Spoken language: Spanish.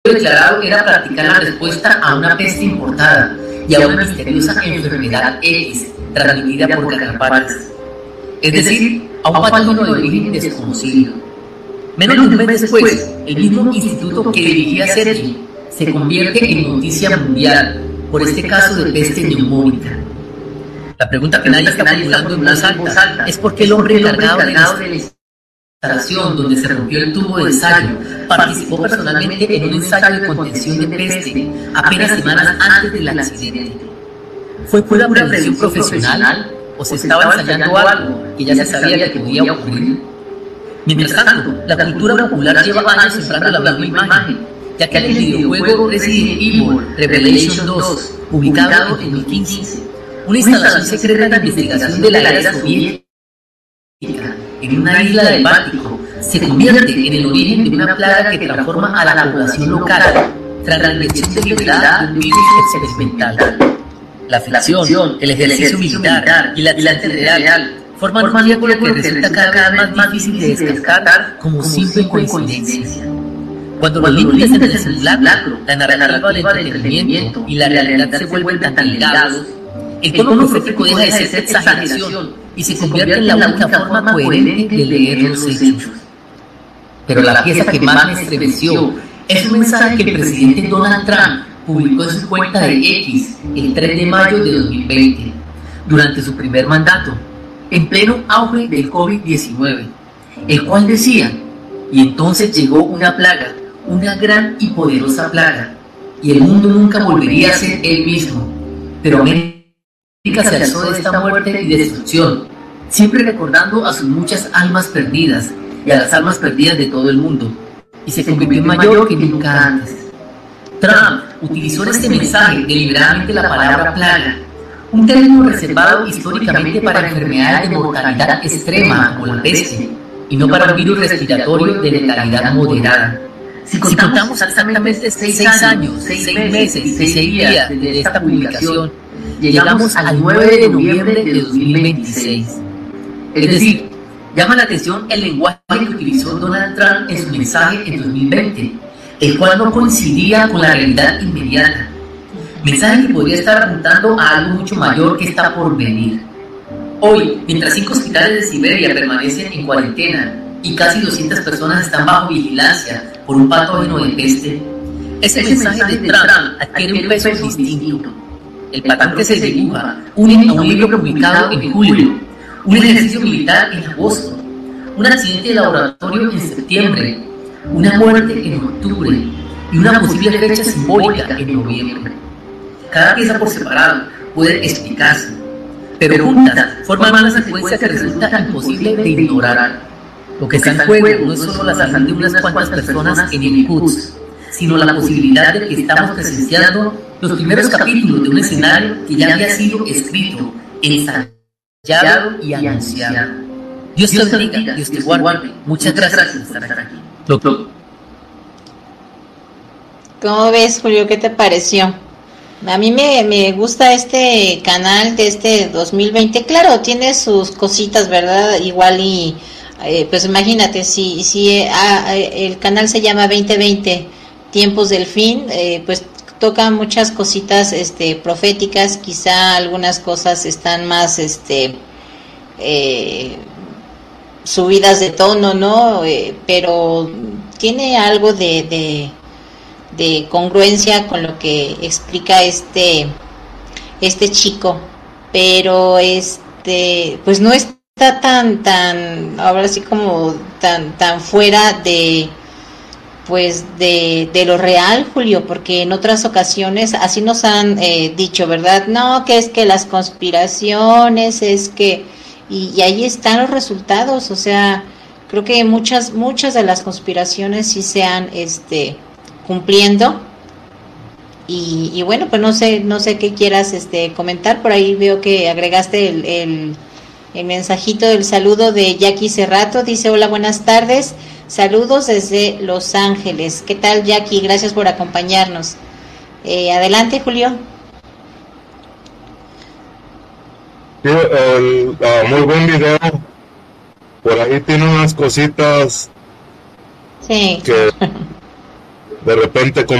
declarado era practicar la respuesta a una peste importada y a una misteriosa enfermedad X transmitida por garrapatas, es decir, a un patógeno de origen desconocido. Menos de un mes después, el mismo instituto que dirigía Sergi se convierte en noticia mundial por este caso de peste neumónica. La pregunta que nadie está formulando en voz alta es por qué el hombre encargado de la instalación donde se rompió el tubo de ensayo participó personalmente en un ensayo de contención de peste apenas semanas antes del accidente. ¿Fue pura prevención profesional o se estaba ensayando algo que ya se sabía que podía ocurrir? Mientras tanto, la cultura popular lleva años sembrando la misma imagen, ya que el videojuego Resident Evil Revelation 2, publicado en 2015, una instalación secreta de investigación de la era soviética en una isla del Báltico, se convierte en el origen de una plaga que transforma a la población local tras la inyección deliberada de un virus experimental. La ficción, el ejercicio militar y la accidente real forman un triángulo que resulta cada vez más difícil de descartar como simple coincidencia. Cuando los límites entre el simulacro, la narrativa del entretenimiento y la realidad se vuelven tan ligados, el tono profético deja de ser exageración y se convierte en la única forma coherente de leer los hechos. Pero la pieza que más me estremeció es un mensaje que el presidente Donald Trump publicó en su cuenta de X el 3 de mayo de 2020, durante su primer mandato, en pleno auge del COVID-19, el cual decía: y entonces llegó una plaga, una gran y poderosa plaga, y el mundo nunca volvería a ser el mismo, pero América se alzó de esta muerte y destrucción, siempre recordando a sus muchas almas perdidas y a las almas perdidas de todo el mundo, y se convirtió en mayor que nunca antes. Trump utilizó en este mensaje deliberadamente la palabra plaga, un término reservado históricamente para enfermedades de mortalidad extrema como la peste, y no para un virus respiratorio de letalidad moderada. Si contamos exactamente 6 años, 6 meses y 6 días desde esta publicación, llegamos al 9 de noviembre de 2026. Es decir, llama la atención el lenguaje que utilizó Donald Trump en su mensaje en 2020, el cual no coincidía con la realidad inmediata. Mensaje que podría estar apuntando a algo mucho mayor que está por venir. Hoy, mientras 5 hospitales de Siberia permanecen en cuarentena y casi 200 personas están bajo vigilancia por un patógeno de peste, ese mensaje de Trump adquiere un peso distinto. El patrón que se dibuja une a un libro publicado en julio, un ejercicio militar en agosto, un accidente de laboratorio en septiembre, una muerte en octubre y una posible fecha simbólica en noviembre. Cada pieza por separado puede explicarse, pero juntas forman una secuencia que resulta imposible de ignorar. Lo que está en juego no es solo la salud de unas cuantas personas en el Quds, sino la posibilidad de que estamos presenciando los primeros capítulos de un escenario que ya había sido escrito, ensayado y anunciado. Dios te bendiga, Dios te guarde. Muchas gracias por estar aquí. Doctor. ¿Cómo ves, Julio? ¿Qué te pareció? A mí me gusta este canal de este 2020. Claro, tiene sus cositas, ¿verdad? Igual y pues imagínate, si el canal se llama 2020 Tiempos del Fin, pues toca muchas cositas proféticas. Quizá algunas cosas están más subidas de tono, ¿no? Pero tiene algo de congruencia con lo que explica este chico, pero pues no está tan ahora sí como tan fuera de pues de lo real, Julio, porque en otras ocasiones así nos han dicho, ¿verdad? No, que es que las conspiraciones, es que y ahí están los resultados. O sea, creo que muchas de las conspiraciones sí se han cumpliendo. Y bueno, pues no sé qué quieras comentar. Por ahí veo que agregaste el mensajito del saludo de Jackie Cerrato. Dice: hola, buenas tardes, saludos desde Los Ángeles. ¿Qué tal, Jackie? Gracias por acompañarnos. Adelante, Julio. Sí, muy buen video. Por ahí tiene unas cositas, sí, que de repente